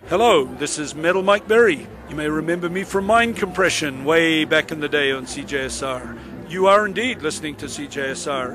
Hello, this is Metal Mike Berry. You may remember me from Mind Compression way back in the day on CJSR. You are indeed listening to CJSR